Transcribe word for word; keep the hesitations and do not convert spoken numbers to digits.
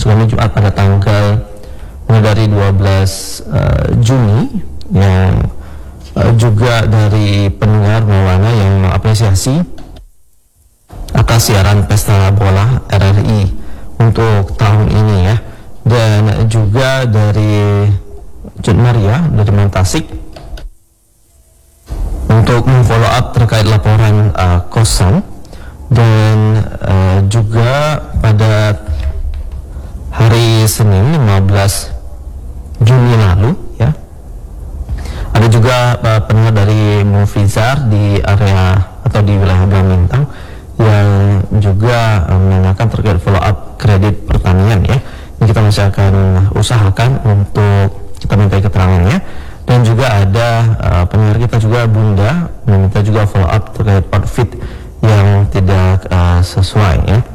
sebelumnya Jumat pada tanggal mulai dari dua belas uh, Juni, yang uh, juga dari pendengar Maulana yang mengapresiasi atas siaran Pesta Bola R R I untuk tahun ini ya, dan juga dari Jun Maria dari Mantasik untuk memfollow up terkait laporan uh, kosan, dan uh, juga pada hari Senin lima belas Juni lalu ya, ada juga uh, pendengar dari Mufizar di area atau di wilayah Blamintang yang juga uh, menanyakan terkait follow up kredit pertanian ya. Ini kita masih akan usahakan untuk kita minta keterangannya. Dan juga ada uh, pendengar kita juga Bunda meminta juga follow up terkait outfit yang tidak uh, sesuai ya.